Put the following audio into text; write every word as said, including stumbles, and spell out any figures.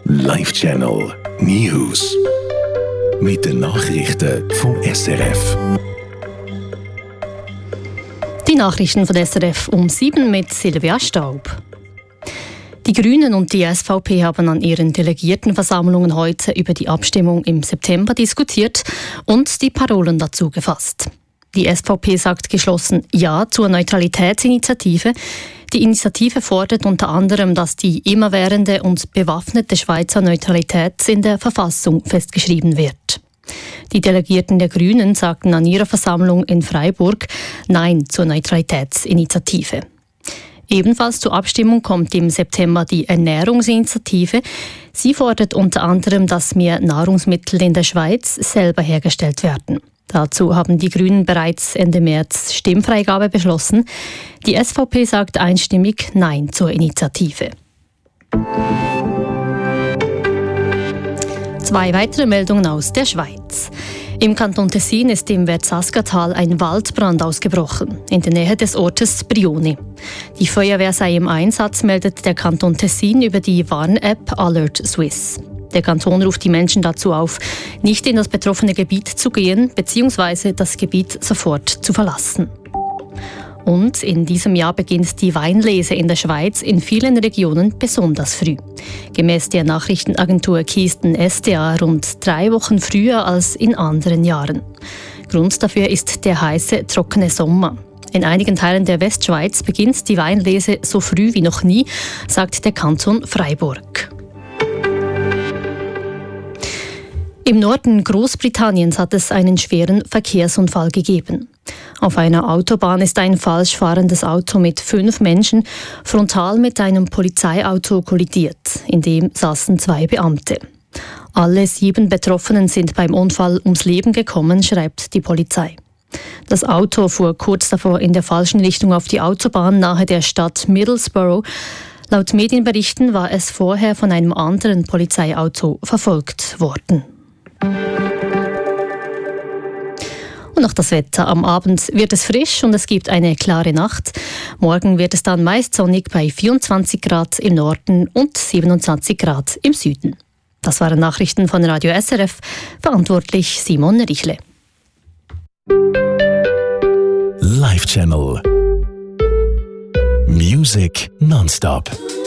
Live Channel News mit den Nachrichten vom S R F. Die Nachrichten von S R F um sieben mit Silvia Staub. Die Grünen und die S V P haben an ihren Delegiertenversammlungen heute über die Abstimmung im September diskutiert und die Parolen dazu gefasst. Die S V P sagt geschlossen Ja zur Neutralitätsinitiative. Die Initiative fordert unter anderem, dass die immerwährende und bewaffnete Schweizer Neutralität in der Verfassung festgeschrieben wird. Die Delegierten der Grünen sagten an ihrer Versammlung in Freiburg Nein zur Neutralitätsinitiative. Ebenfalls zur Abstimmung kommt im September die Ernährungsinitiative. Sie fordert unter anderem, dass mehr Nahrungsmittel in der Schweiz selber hergestellt werden. Dazu haben die Grünen bereits Ende März Stimmfreigabe beschlossen. Die S V P sagt einstimmig Nein zur Initiative. Zwei weitere Meldungen aus der Schweiz. Im Kanton Tessin ist im Verzaskatal ein Waldbrand ausgebrochen, in der Nähe des Ortes Brioni. Die Feuerwehr sei im Einsatz, meldet der Kanton Tessin über die Warn-App Alert Swiss. Der Kanton ruft die Menschen dazu auf, nicht in das betroffene Gebiet zu gehen bzw. das Gebiet sofort zu verlassen. Und in diesem Jahr beginnt die Weinlese in der Schweiz in vielen Regionen besonders früh. Gemäß der Nachrichtenagentur Kisten S D A rund drei Wochen früher als in anderen Jahren. Grund dafür ist der heiße, trockene Sommer. In einigen Teilen der Westschweiz beginnt die Weinlese so früh wie noch nie, sagt der Kanton Freiburg. Im Norden Großbritanniens hat es einen schweren Verkehrsunfall gegeben. Auf einer Autobahn ist ein falsch fahrendes Auto mit fünf Menschen frontal mit einem Polizeiauto kollidiert. In dem saßen zwei Beamte. Alle sieben Betroffenen sind beim Unfall ums Leben gekommen, schreibt die Polizei. Das Auto fuhr kurz davor in der falschen Richtung auf die Autobahn nahe der Stadt Middlesbrough. Laut Medienberichten war es vorher von einem anderen Polizeiauto verfolgt worden. Und noch das Wetter. Am Abend wird es frisch und es gibt eine klare Nacht. Morgen wird es dann meist sonnig bei vierundzwanzig Grad im Norden und siebenundzwanzig Grad im Süden. Das waren Nachrichten von Radio S R F. Verantwortlich Simon Richle. Live Channel Music nonstop.